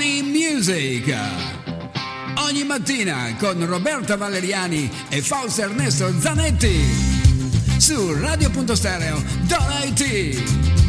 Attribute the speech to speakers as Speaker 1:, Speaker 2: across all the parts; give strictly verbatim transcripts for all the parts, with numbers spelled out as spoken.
Speaker 1: Funny Music. Ogni mattina con Roberta Valeriani e Fausto Ernesto Zanetti su Radio Punto Stereo Donna it.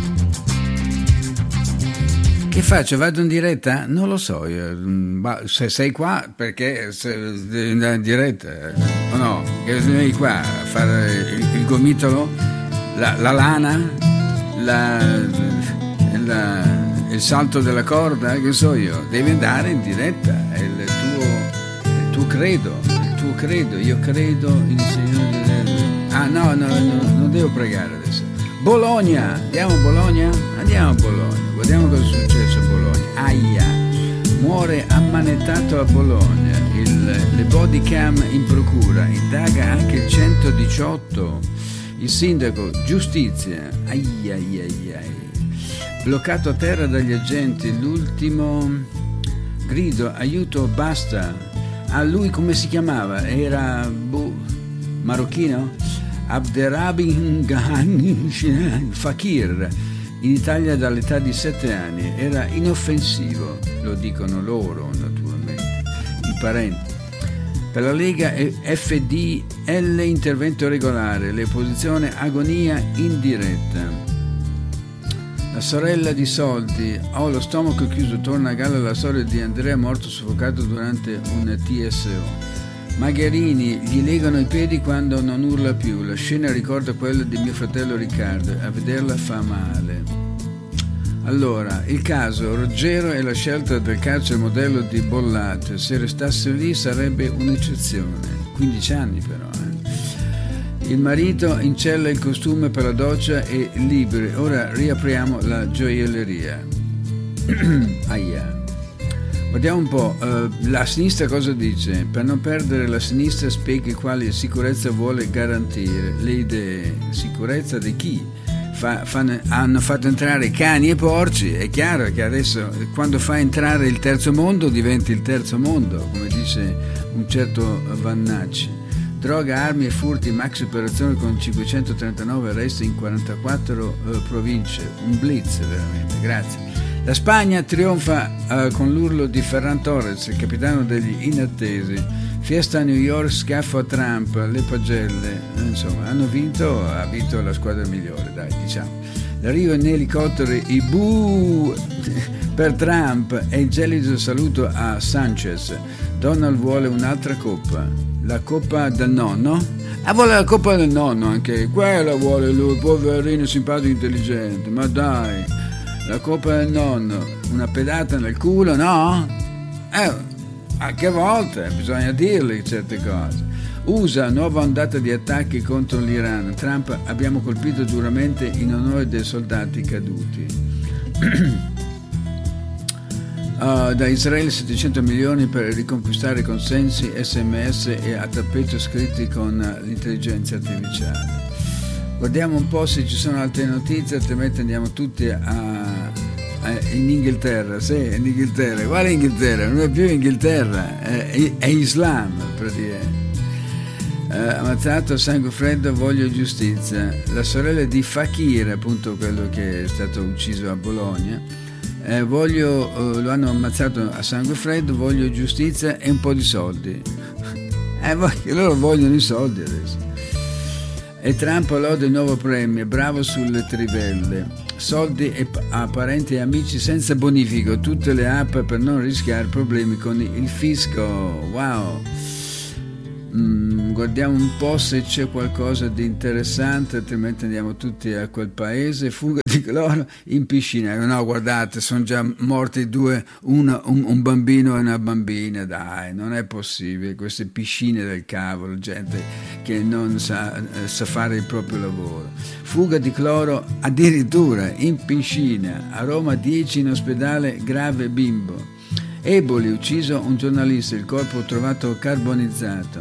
Speaker 1: Che faccio? Vado in diretta? Non lo so io. Se sei qua perché sei in diretta o no? Che sei qua a fare il, il gomitolo, la, la lana, la, la il salto della corda, che so io, devi andare in diretta, è il tuo, il tuo credo, il tuo credo, io credo in Signore. Ah no, no, no, non devo pregare adesso. Bologna, andiamo a Bologna? Andiamo a Bologna, guardiamo cosa è successo a Bologna. Aia, muore ammanettato a Bologna, il, le body cam in procura, indaga anche il centodiciotto, il sindaco, giustizia, ai ai ai ai. Bloccato a terra dagli agenti, l'ultimo grido, aiuto, basta. A lui come si chiamava? Era boh, marocchino? Abderrahim Fakir, in Italia dall'età di sette anni, era inoffensivo, lo dicono loro naturalmente, i parenti. Per la Lega F D L intervento regolare, l'opposizione agonia in diretta. La sorella di Soldi, ho lo stomaco chiuso, torna a galla la storia di Andrea morto soffocato durante un T S O. Magherini, gli legano i piedi quando non urla più, la scena ricorda quella di mio fratello Riccardo, a vederla fa male. Allora, il caso, Ruggero e la scelta del calcio modello di Bollate, se restasse lì sarebbe un'eccezione, quindici anni però. Eh. Il marito incella il costume per la doccia e liberi. Ora riapriamo la gioielleria. Aia. Guardiamo un po'. Uh, la sinistra cosa dice? Per non perdere la sinistra spieghi quali sicurezza vuole garantire. Le idee. Sicurezza di chi? Fa, fanno, hanno fatto entrare cani e porci. È chiaro che adesso quando fa entrare il terzo mondo diventi il terzo mondo, come dice un certo Vannacci. Droga, armi e furti, maxi operazione con cinquecentotrentanove arresti in quarantaquattro uh, province, un blitz veramente, grazie. La Spagna trionfa uh, con l'urlo di Ferran Torres, il capitano degli inattesi. Fiesta a New York, schiaffo a Trump, le pagelle, insomma, hanno vinto, ha vinto la squadra migliore, dai, diciamo. L'arrivo in elicottero, i buh per Trump e il gelido saluto a Sanchez. Donald vuole un'altra coppa. La coppa del nonno? Ah, vuole la coppa del nonno anche, quella vuole lui, poverino, simpatico, intelligente, ma dai, la coppa del nonno, una pedata nel culo, no? Eh, a che volte bisogna dirle certe cose. U S A, nuova ondata di attacchi contro l'Iran, Trump, abbiamo colpito duramente in onore dei soldati caduti. Uh, da Israele settecento milioni per riconquistare consensi, sms e a tappeto scritti con l'intelligenza artificiale. Guardiamo un po' se ci sono altre notizie, altrimenti andiamo tutti a, a, in Inghilterra. Sì, in Inghilterra. Quale Inghilterra? Non è più Inghilterra, è, è Islam praticamente. Uh, ammazzato a sangue freddo, voglio giustizia. La sorella di Fakir, appunto quello che è stato ucciso a Bologna. Eh, voglio, eh, lo hanno ammazzato a sangue freddo, voglio giustizia e un po' di soldi. Eh, voglio, loro vogliono i soldi adesso. E Trump lode il nuovo premio, bravo sulle trivelle. Soldi e, a parenti e amici senza bonifico, tutte le app per non rischiare problemi con il fisco. Wow. Mm, guardiamo un po' se c'è qualcosa di interessante, altrimenti andiamo tutti a quel paese. Fuga di cloro in piscina. No, guardate, sono già morti due, una, un, un bambino e una bambina. Dai, non è possibile. Queste piscine del cavolo, gente che non sa, sa fare il proprio lavoro. Fuga di cloro addirittura in piscina. A Roma dieci in ospedale, grave bimbo. Eboli, ucciso un giornalista, il corpo trovato carbonizzato.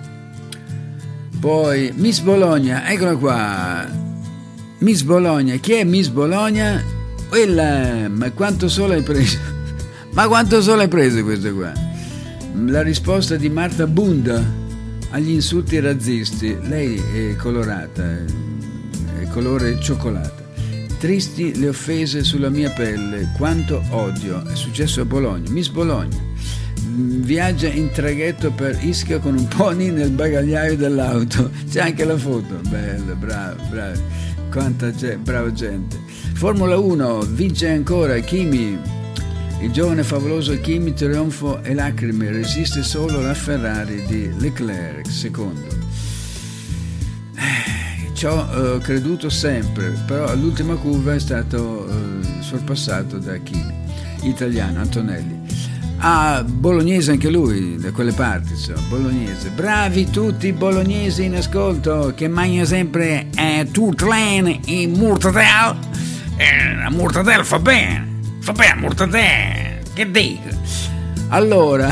Speaker 1: Poi Miss Bologna, eccola qua. Miss Bologna, chi è Miss Bologna? Quella, ma quanto sole hai preso? Ma quanto sole hai preso questa qua? La risposta di Marta Bunda agli insulti razzisti. Lei è colorata, è colore cioccolata. Tristi le offese sulla mia pelle, quanto odio. È successo a Bologna, Miss Bologna. Viaggia in traghetto per Ischia con un pony nel bagagliaio dell'auto. C'è anche la foto. Bello, bravo, bravo. Quanta gente, brava gente. Formula uno, vince ancora Kimi. Il giovane favoloso Kimi, trionfo e lacrime, resiste solo la Ferrari di Leclerc, secondo. Ci ho eh, creduto sempre, però all'ultima curva è stato eh, sorpassato da Kimi, italiano, Antonelli. Ah, bolognese anche lui, da quelle parti, insomma, bolognese. Bravi tutti i bolognesi in ascolto, che mangiano sempre eh, turtlane e mortadella. Eh, la mortadella fa bene, fa bene mortadella, che dico? Allora,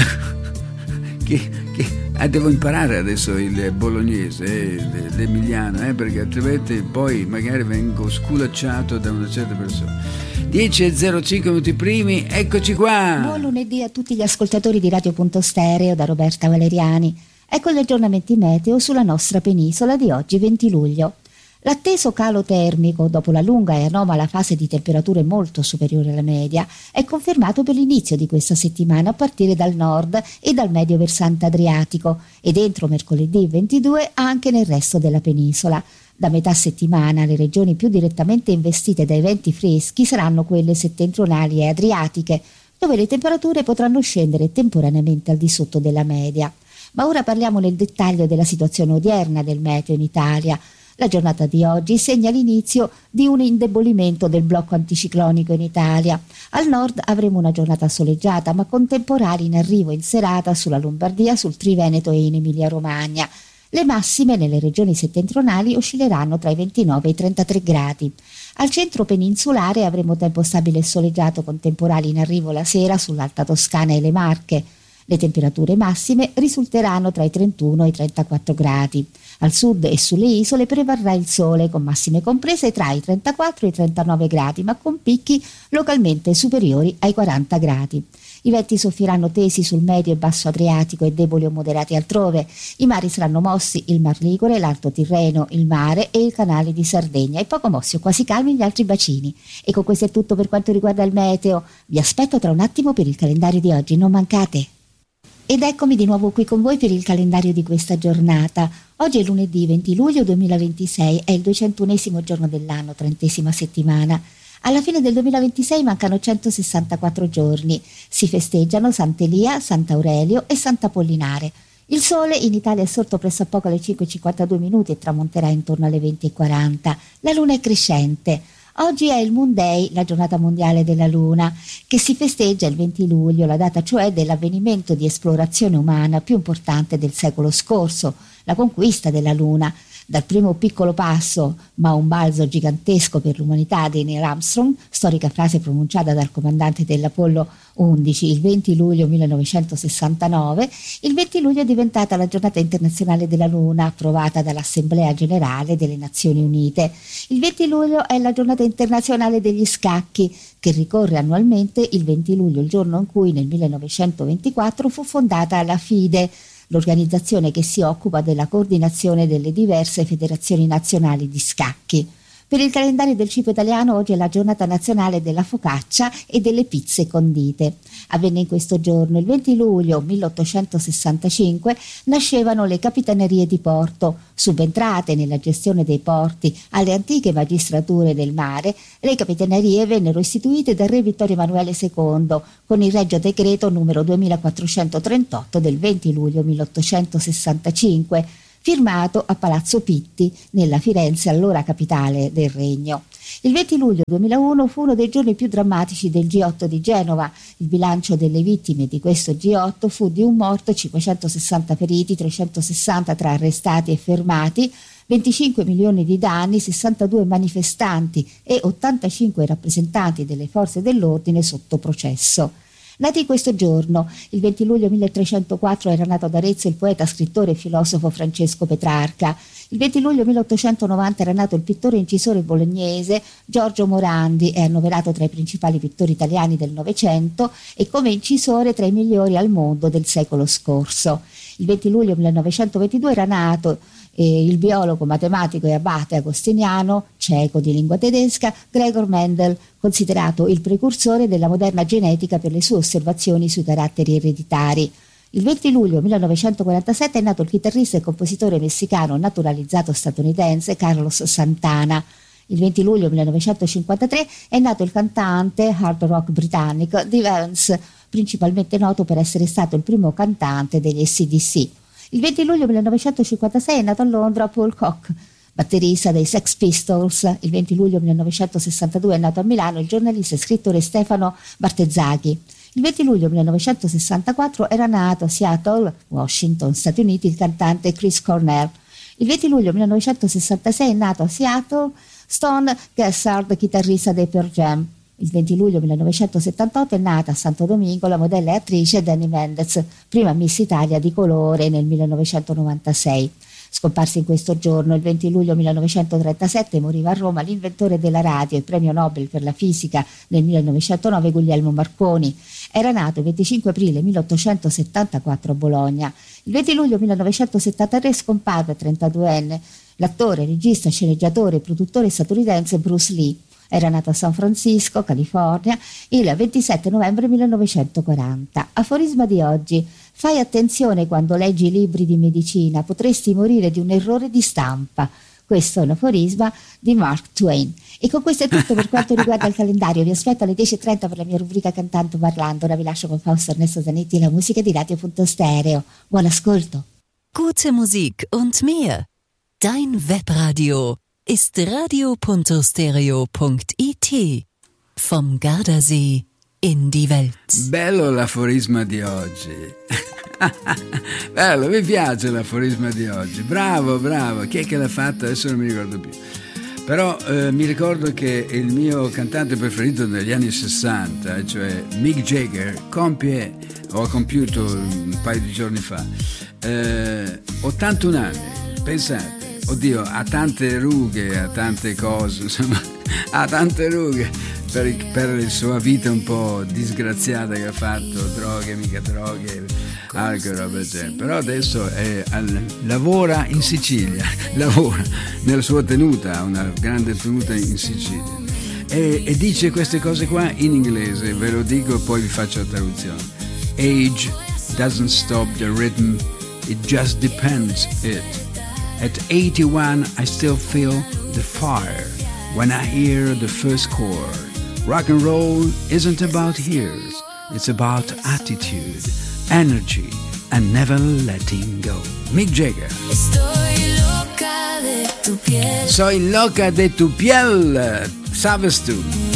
Speaker 1: che... Eh, devo imparare adesso il bolognese, eh, l'emiliano, eh, perché altrimenti poi magari vengo sculacciato da una certa persona. dieci e zero cinque minuti primi, eccoci qua.
Speaker 2: Buon lunedì a tutti gli ascoltatori di Radio Punto Stereo da Roberta Valeriani. Ecco gli aggiornamenti meteo sulla nostra penisola di oggi venti luglio. L'atteso calo termico, dopo la lunga e anomala fase di temperature molto superiore alla media, è confermato per l'inizio di questa settimana a partire dal nord e dal medio versante adriatico ed entro mercoledì ventidue anche nel resto della penisola. Da metà settimana le regioni più direttamente investite dai venti freschi saranno quelle settentrionali e adriatiche, dove le temperature potranno scendere temporaneamente al di sotto della media. Ma ora parliamo nel dettaglio della situazione odierna del meteo in Italia. La giornata di oggi segna l'inizio di un indebolimento del blocco anticiclonico in Italia. Al nord avremo una giornata soleggiata, ma con temporali in arrivo in serata sulla Lombardia, sul Triveneto e in Emilia-Romagna. Le massime nelle regioni settentrionali oscilleranno tra i ventinove e i trentatré gradi. Al centro peninsulare avremo tempo stabile e soleggiato con temporali in arrivo la sera sull'Alta Toscana e le Marche. Le temperature massime risulteranno tra i trentuno e i trentaquattro gradi. Al sud e sulle isole prevarrà il sole, con massime comprese tra i trentaquattro e i trentanove gradi, ma con picchi localmente superiori ai quaranta gradi. I venti soffieranno tesi sul medio e basso Adriatico e deboli o moderati altrove. I mari saranno mossi il Mar Ligure, l'Alto Tirreno, il Mare e il Canale di Sardegna, e poco mossi o quasi calmi gli altri bacini. E con questo è tutto per quanto riguarda il meteo. Vi aspetto tra un attimo per il calendario di oggi, non mancate! Ed eccomi di nuovo qui con voi per il calendario di questa giornata. Oggi è lunedì venti luglio duemilaventisei, è il duecentunesimo giorno dell'anno, trentesima settimana. Alla fine del duemilaventisei mancano centosessantaquattro giorni. Si festeggiano Sant'Elia, Sant'Aurelio e Sant'Apollinare. Il sole in Italia è sorto pressappoco alle cinque e cinquantadue minuti e tramonterà intorno alle venti e quaranta. La luna è crescente. Oggi è il Moon Day, la giornata mondiale della Luna, che si festeggia il venti luglio, la data cioè dell'avvenimento di esplorazione umana più importante del secolo scorso, la conquista della Luna. Dal primo piccolo passo, ma un balzo gigantesco per l'umanità di Neil Armstrong, storica frase pronunciata dal comandante dell'Apollo undici il venti luglio millenovecentosessantanove, il venti luglio è diventata la giornata internazionale della Luna, approvata dall'Assemblea Generale delle Nazioni Unite. Il venti luglio è la giornata internazionale degli scacchi, che ricorre annualmente il venti luglio, il giorno in cui nel millenovecentoventiquattro fu fondata la FIDE, l'organizzazione che si occupa della coordinazione delle diverse federazioni nazionali di scacchi. Per il calendario del cibo italiano oggi è la giornata nazionale della focaccia e delle pizze condite. Avvenne in questo giorno, il venti luglio milleottocentosessantacinque, nascevano le capitanerie di porto. Subentrate nella gestione dei porti alle antiche magistrature del mare, le capitanerie vennero istituite dal re Vittorio Emanuele secondo con il Regio Decreto numero duemilaquattrocentotrentotto del venti luglio milleottocentosessantacinque, firmato a Palazzo Pitti, nella Firenze allora capitale del regno. Il venti luglio duemilauno fu uno dei giorni più drammatici del G otto di Genova. Il bilancio delle vittime di questo G otto fu di un morto, cinquecentosessanta feriti, trecentosessanta tra arrestati e fermati, venticinque milioni di danni, sessantadue manifestanti e ottantacinque rappresentanti delle forze dell'ordine sotto processo. Nati questo giorno, il venti luglio milletrecentoquattro era nato ad Arezzo il poeta, scrittore e filosofo Francesco Petrarca. Il venti luglio milleottocentonovanta era nato il pittore e incisore bolognese Giorgio Morandi, è annoverato tra i principali pittori italiani del Novecento e come incisore tra i migliori al mondo del secolo scorso. Il venti luglio millenovecentoventidue era nato e il biologo, matematico e abate agostiniano, ceco di lingua tedesca, Gregor Mendel, considerato il precursore della moderna genetica per le sue osservazioni sui caratteri ereditari. Il venti luglio millenovecentoquarantasette è nato il chitarrista e compositore messicano naturalizzato statunitense Carlos Santana. Il venti luglio millenovecentocinquantatré è nato il cantante hard rock britannico Dave Evans, principalmente noto per essere stato il primo cantante degli A C D C. Il venti luglio millenovecentocinquantasei è nato a Londra Paul Koch, batterista dei Sex Pistols. Il venti luglio millenovecentosessantadue è nato a Milano il giornalista e scrittore Stefano Bartezzaghi. Il venti luglio millenovecentosessantaquattro era nato a Seattle, Washington, Stati Uniti, il cantante Chris Cornell. Il venti luglio millenovecentosessantasei è nato a Seattle Stone Gossard, chitarrista dei Pearl Jam. Il venti luglio millenovecentosettantotto è nata a Santo Domingo la modella e attrice Dani Mendez, prima Miss Italia di colore nel millenovecentonovantasei. Scomparsi in questo giorno, il venti luglio millenovecentotrentasette, moriva a Roma l'inventore della radio e premio Nobel per la fisica nel millenovecentonove Guglielmo Marconi. Era nato il venticinque aprile milleottocentosettantaquattro a Bologna. Il venti luglio millenovecentosettantatré scomparve, trentaduenne, l'attore, regista, sceneggiatore e produttore statunitense Bruce Lee. Era nato a San Francisco, California, il ventisette novembre millenovecentoquaranta. Aforisma di oggi: fai attenzione quando leggi libri di medicina, potresti morire di un errore di stampa. Questo è un aforisma di Mark Twain. E con questo è tutto per quanto riguarda il calendario. Vi aspetto alle dieci e trenta per la mia rubrica Cantando Parlando. Ora vi lascio con Fausto Ernesto Zanetti e la musica di Radio Punto Stereo. Buon ascolto.
Speaker 3: Gute Musik und mehr. Dein Webradio ist radio punto stereo punto it. Vom Gardasee in die Welt.
Speaker 1: Bello l'aforisma di oggi. Bello, mi piace l'aforisma di oggi. Bravo, bravo. Chi è che l'ha fatto? Adesso non mi ricordo più. Però eh, mi ricordo che il mio cantante preferito degli anni sessanta, cioè Mick Jagger, compie, o ha compiuto un paio di giorni fa, eh, ottantuno anni. Pensate. Oddio, ha tante rughe, ha tante cose, insomma, ha tante rughe per, per la sua vita un po' disgraziata che ha fatto, droghe, mica droghe, alcol, roba del genere. Però adesso è, al, lavora in Sicilia, lavora nella sua tenuta, ha una grande tenuta in Sicilia. E, e dice queste cose qua in inglese, ve lo dico e poi vi faccio la traduzione. Age doesn't stop the rhythm, it just depends it. At eighty-one, I still feel the fire when I hear the first chord. Rock and roll isn't about years, it's about attitude, energy, and never letting go. Mick Jagger.
Speaker 4: Estoy loca de tu piel.
Speaker 1: Soy loca de tu piel. ¿Sabes tú?